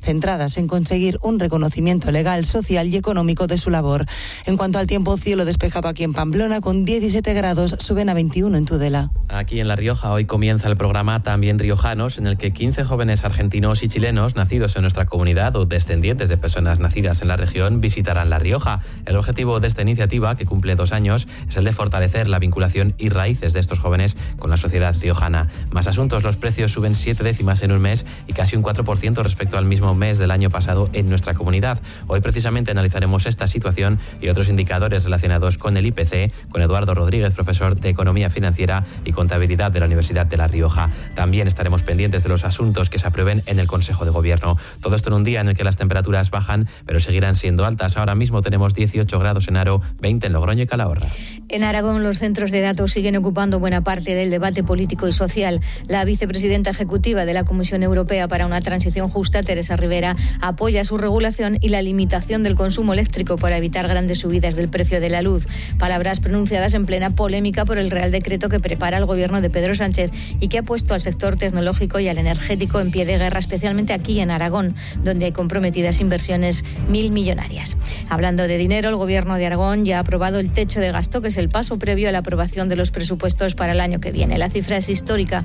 centradas en conseguir un reconocimiento legal, social y económico de su labor. En cuanto al tiempo, cielo despejado aquí en Pamplona con 17 grados, suben a 21 en Tudela. Aquí en La Rioja hoy comienza el programa También Riojanos, en el que 15 jóvenes argentinos y chilenos nacidos en nuestra comunidad o descendientes de personas nacidas en la región visitarán La Rioja. El objetivo de esta iniciativa, que cumple 2 años, es el de fortalecer la vinculación y raíces de estos jóvenes con la sociedad riojana. Más asuntos, los precios suben 7 décimas en un mes y casi un 4% respecto al mismo mes del año pasado en nuestra comunidad. Hoy precisamente analizaremos esta situación y otros indicadores relacionados con el IPC con Eduardo Rodríguez, profesor de Economía Financiera y Contabilidad de la Universidad de La Rioja. También estaremos pendientes de los asuntos que se aprueben en el Consejo de Gobierno. Todo esto en un día en el que las temperaturas bajan, pero seguirán siendo altas. Ahora mismo tenemos 18 grados en Haro, 20 en Logroño y Calahorra. En Aragón, los centros de datos siguen ocupando buena parte del debate político y social. La vicepresidenta ejecutiva de la Comisión Europea para una Transición Justa, Teresa Rivera, apoya su regulación y la limitación del consumo eléctrico para evitar grandes subidas del precio de la luz. Palabras pronunciadas en plena polémica por el Real Decreto que prepara el gobierno de Pedro Sánchez y que ha puesto al sector tecnológico y al energético en pie de guerra, especialmente aquí en Aragón, donde hay comprometidas inversiones millonarias. Hablando de dinero, el gobierno de Aragón ya ha aprobado el techo de gasto, que es el paso previo a la aprobación de los presupuestos para el año que viene. La cifra es histórica,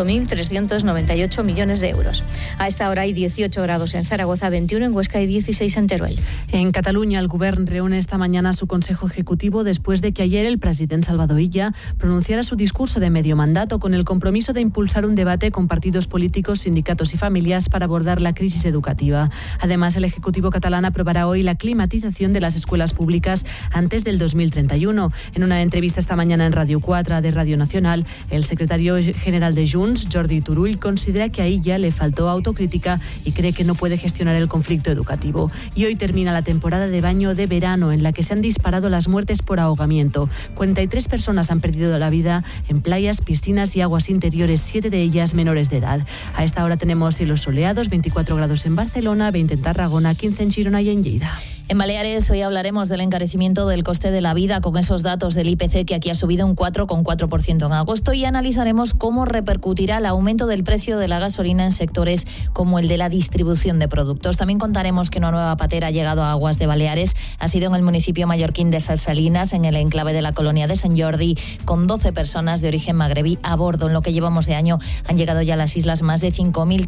8.398 millones de euros. A esta hora hay 18 grados en Zaragoza, 21 en Huesca y 16 en Teruel. En Cataluña, el Govern reúne esta mañana su Consejo Ejecutivo después de que ayer el presidente Salvador Illa pronunciara su discurso de medio mandato con el compromiso de impulsar un debate con partidos políticos, sindicatos y familias para abordar la crisis educativa. Además, el Ejecutivo catalán aprobará hoy la climatización de las escuelas públicas antes del 2031. En una entrevista esta mañana en Radio 4 de Radio Nacional, el secretario general de Junts, Jordi Turull, considera que a Illa le faltó autocrítica y cree que no puede gestionar el conflicto educativo. Y hoy termina la temporada de baño de verano, en la que se han disparado las muertes por ahogamiento. 43 personas han perdido la vida en playas, piscinas y aguas interiores, 7 de ellas menores de edad. A esta hora tenemos cielos soleados, 24 grados en Barcelona, 20 en Tarragona, 15 en Girona y en Lleida. En Baleares hoy hablaremos del encarecimiento del coste de la vida con esos datos del IPC, que aquí ha subido un 4,4% en agosto, y analizaremos cómo repercutirá el aumento del precio de la gasolina en sectores como el de la distribución de productos. También contaremos que una nueva patera ha llegado a aguas de Baleares. Ha sido en el municipio mallorquín de Salsalinas, en el enclave de la colonia de Sant Jordi, con 12 personas de origen magrebí a bordo. En lo que llevamos de año han llegado ya a las islas más de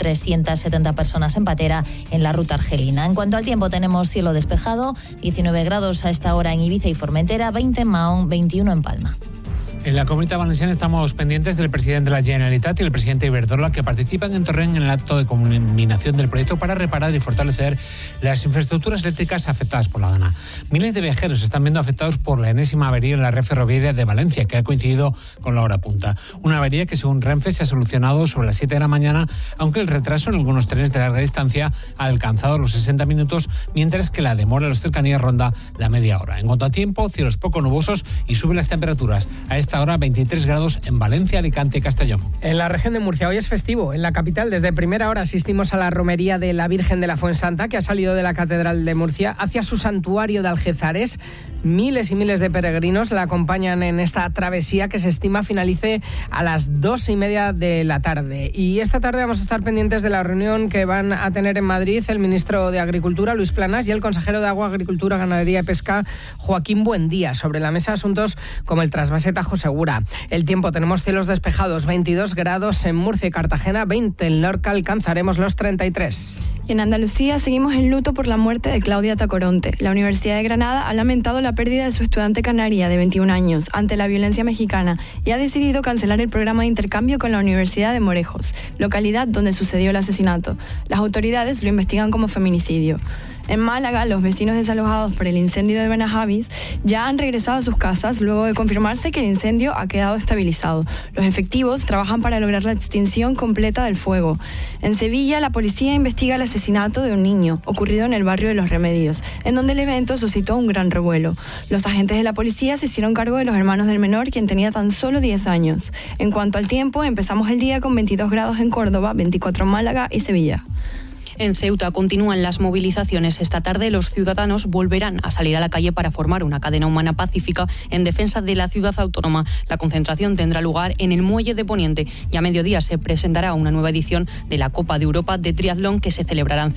5.370 personas en patera en la ruta argelina. En cuanto al tiempo, tenemos cielo despejado, 19 grados a esta hora en Ibiza y Formentera, 20 en Mahón, 21 en Palma. En la Comunitat Valenciana estamos pendientes del presidente de la Generalitat y el presidente Iberdrola, que participan en Torrent en el acto de culminación del proyecto para reparar y fortalecer las infraestructuras eléctricas afectadas por la Dana. Miles de viajeros se están viendo afectados por la enésima avería en la red ferroviaria de Valencia, que ha coincidido con la hora punta. Una avería que, según Renfe, se ha solucionado sobre las 7 de la mañana, aunque el retraso en algunos trenes de larga distancia ha alcanzado los 60 minutos, mientras que la demora en las cercanías ronda la media hora. En cuanto a tiempo, cielos poco nubosos y suben las temperaturas. A esta hora 23 grados en Valencia, Alicante y Castellón. En la región de Murcia hoy es festivo. En la capital, desde primera hora asistimos a la romería de la Virgen de la Fuensanta, que ha salido de la Catedral de Murcia hacia su santuario de Algezares. Miles y miles de peregrinos la acompañan en esta travesía, que se estima finalice a las 2:30 de la tarde. Y esta tarde vamos a estar pendientes de la reunión que van a tener en Madrid el ministro de Agricultura, Luis Planas, y el consejero de Agua, Agricultura, Ganadería y Pesca, Joaquín Buendía. Sobre la mesa asuntos como el trasvase Tajo Segura. El tiempo, tenemos cielos despejados, 22 grados en Murcia y Cartagena, 20 en Lorca, alcanzaremos los 33. Y en Andalucía seguimos en luto por la muerte de Claudia Tacoronte. La Universidad de Granada ha lamentado la pérdida de su estudiante canaria de 21 años ante la violencia mexicana y ha decidido cancelar el programa de intercambio con la Universidad de Morejos, localidad donde sucedió el asesinato. Las autoridades lo investigan como feminicidio. En Málaga, los vecinos desalojados por el incendio de Benahavis ya han regresado a sus casas luego de confirmarse que el incendio ha quedado estabilizado. Los efectivos trabajan para lograr la extinción completa del fuego. En Sevilla, la policía investiga el asesinato de un niño ocurrido en el barrio de Los Remedios, en donde el evento suscitó un gran revuelo. Los agentes de la policía se hicieron cargo de los hermanos del menor, quien tenía tan solo 10 años. En cuanto al tiempo, empezamos el día con 22 grados en Córdoba, 24 en Málaga y Sevilla. En Ceuta continúan las movilizaciones. Esta tarde los ciudadanos volverán a salir a la calle para formar una cadena humana pacífica en defensa de la ciudad autónoma. La concentración tendrá lugar en el Muelle de Poniente y a mediodía se presentará una nueva edición de la Copa de Europa de Triatlón, que se celebrará en Ceuta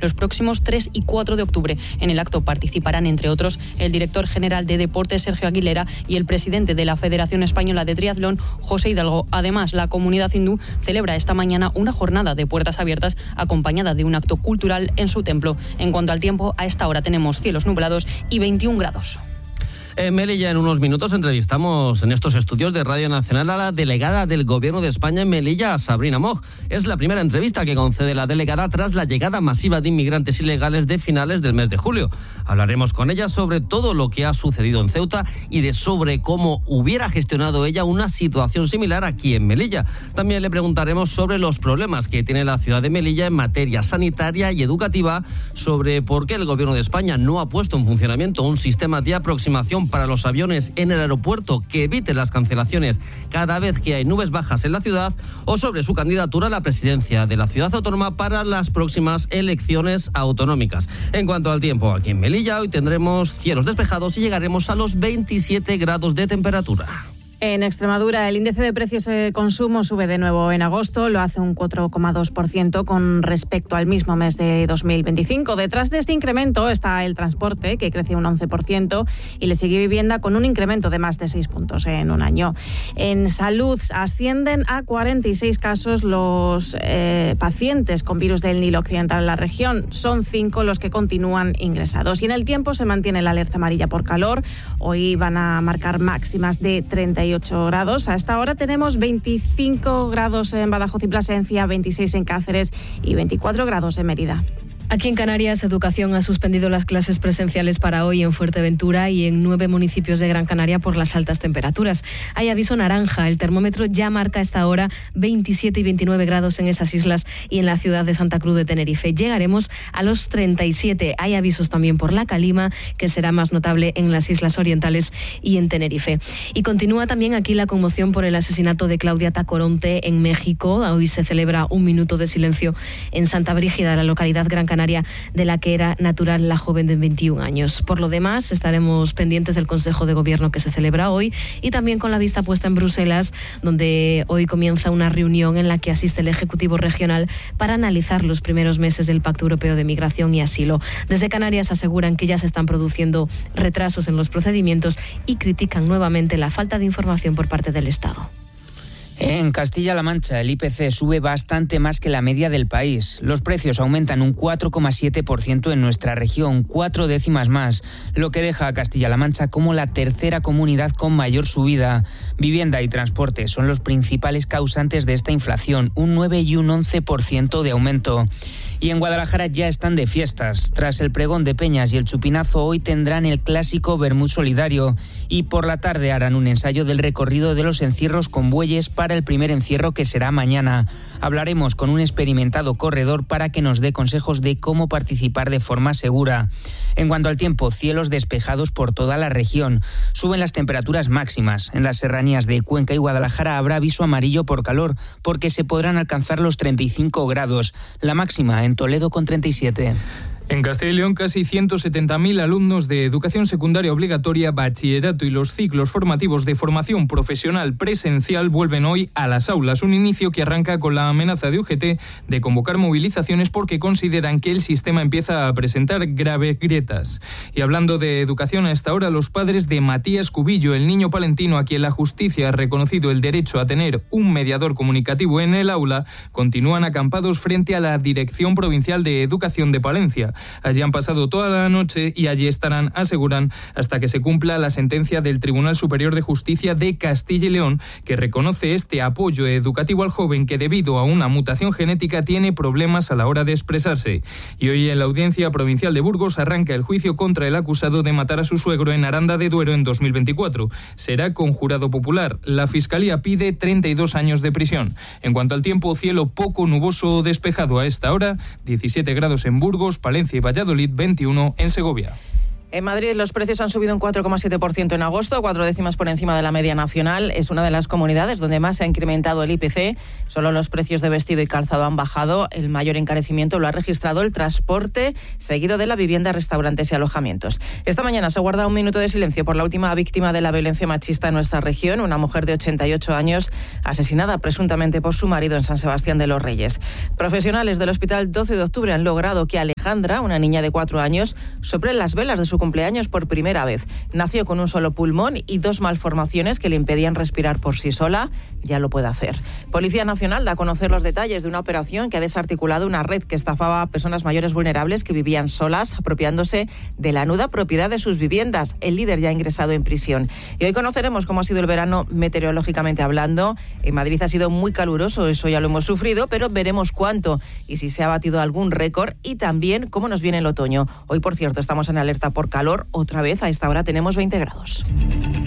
los próximos 3 y 4 de octubre. En el acto participarán, entre otros, el director general de Deportes, Sergio Aguilera, y el presidente de la Federación Española de Triatlón, José Hidalgo. Además, la comunidad hindú celebra esta mañana una jornada de puertas abiertas acompañada de un acto cultural en su templo. En cuanto al tiempo, a esta hora tenemos cielos nublados y 21 grados. En Melilla, en unos minutos, entrevistamos en estos estudios de Radio Nacional a la delegada del Gobierno de España en Melilla, Sabrina Moch. Es la primera entrevista que concede la delegada tras la llegada masiva de inmigrantes ilegales de finales del mes de julio. Hablaremos con ella sobre todo lo que ha sucedido en Ceuta y sobre cómo hubiera gestionado ella una situación similar aquí en Melilla. También le preguntaremos sobre los problemas que tiene la ciudad de Melilla en materia sanitaria y educativa, sobre por qué el Gobierno de España no ha puesto en funcionamiento un sistema de aproximación para los aviones en el aeropuerto que evite las cancelaciones cada vez que hay nubes bajas en la ciudad, o sobre su candidatura a la presidencia de la ciudad autónoma para las próximas elecciones autonómicas. En cuanto al tiempo, aquí en Melilla hoy tendremos cielos despejados y llegaremos a los 27 grados de temperatura. En Extremadura, el índice de precios de consumo sube de nuevo en agosto, lo hace un 4,2% con respecto al mismo mes de 2025. Detrás de este incremento está el transporte, que crece un 11%, y le sigue vivienda con un incremento de más de 6 puntos en un año. En salud, ascienden a 46 casos los pacientes con virus del Nilo Occidental en la región. Son 5 los que continúan ingresados. Y en el tiempo se mantiene la alerta amarilla por calor. Hoy van a marcar máximas de 38 grados. A esta hora tenemos 25 grados en Badajoz y Plasencia, 26 en Cáceres y 24 grados en Mérida. Aquí en Canarias, Educación ha suspendido las clases presenciales para hoy en Fuerteventura y en 9 municipios de Gran Canaria por las altas temperaturas. Hay aviso naranja. El termómetro ya marca a esta hora 27 y 29 grados en esas islas y en la ciudad de Santa Cruz de Tenerife. Llegaremos a los 37. Hay avisos también por la calima, que será más notable en las islas orientales y en Tenerife. Y continúa también aquí la conmoción por el asesinato de Claudia Tacoronte en México. Hoy se celebra un minuto de silencio en Santa Brígida, la localidad Gran Canaria, de la que era natural la joven de 21 años. Por lo demás, estaremos pendientes del Consejo de Gobierno que se celebra hoy y también con la vista puesta en Bruselas, donde hoy comienza una reunión en la que asiste el Ejecutivo Regional para analizar los primeros meses del Pacto Europeo de Migración y Asilo. Desde Canarias aseguran que ya se están produciendo retrasos en los procedimientos y critican nuevamente la falta de información por parte del Estado. En Castilla-La Mancha, el IPC sube bastante más que la media del país. Los precios aumentan un 4,7% en nuestra región, 4 décimas más, lo que deja a Castilla-La Mancha como la tercera comunidad con mayor subida. Vivienda y transporte son los principales causantes de esta inflación, un 9 y un 11% de aumento. Y en Guadalajara ya están de fiestas. Tras el pregón de Peñas y el chupinazo, hoy tendrán el clásico vermut solidario y por la tarde harán un ensayo del recorrido de los encierros con bueyes para el primer encierro, que será mañana. Hablaremos con un experimentado corredor para que nos dé consejos de cómo participar de forma segura. En cuanto al tiempo, cielos despejados por toda la región. Suben las temperaturas máximas. En las serranías de Cuenca y Guadalajara habrá aviso amarillo por calor, porque se podrán alcanzar los 35 grados. La máxima en Toledo con 37. En Castilla y León, casi 170.000 alumnos de educación secundaria obligatoria, bachillerato y los ciclos formativos de formación profesional presencial vuelven hoy a las aulas. Un inicio que arranca con la amenaza de UGT de convocar movilizaciones porque consideran que el sistema empieza a presentar graves grietas. Y hablando de educación, a esta hora los padres de Matías Cubillo, el niño palentino a quien la justicia ha reconocido el derecho a tener un mediador comunicativo en el aula, continúan acampados frente a la Dirección Provincial de Educación de Palencia. Allí han pasado toda la noche y allí estarán, aseguran, hasta que se cumpla la sentencia del Tribunal Superior de Justicia de Castilla y León, que reconoce este apoyo educativo al joven que debido a una mutación genética tiene problemas a la hora de expresarse. Y hoy en la Audiencia Provincial de Burgos arranca el juicio contra el acusado de matar a su suegro en Aranda de Duero en 2024. Será con jurado popular. La Fiscalía pide 32 años de prisión. En cuanto al tiempo, cielo poco nuboso despejado a esta hora, 17 grados en Burgos, Palencia y Valladolid, 21 en Segovia. En Madrid los precios han subido un 4,7% en agosto, 4 décimas por encima de la media nacional. Es una de las comunidades donde más se ha incrementado el IPC. Solo los precios de vestido y calzado han bajado. El mayor encarecimiento lo ha registrado el transporte, seguido de la vivienda, restaurantes y alojamientos. Esta mañana se guarda un minuto de silencio por la última víctima de la violencia machista en nuestra región, una mujer de 88 años, asesinada presuntamente por su marido en San Sebastián de los Reyes. Profesionales del Hospital 12 de Octubre han logrado que Alejandra, una niña de 4 años, sople las velas de su cumpleaños por primera vez. Nació con un solo pulmón y 2 malformaciones que le impedían respirar por sí sola. Ya lo puede hacer. Policía Nacional da a conocer los detalles de una operación que ha desarticulado una red que estafaba a personas mayores vulnerables que vivían solas, apropiándose de la nuda propiedad de sus viviendas. El líder ya ha ingresado en prisión. Y hoy conoceremos cómo ha sido el verano meteorológicamente hablando. En Madrid ha sido muy caluroso, eso ya lo hemos sufrido, pero veremos cuánto y si se ha batido algún récord, y también cómo nos viene el otoño. Hoy, por cierto, estamos en alerta por calor. Otra vez a esta hora tenemos 20 grados.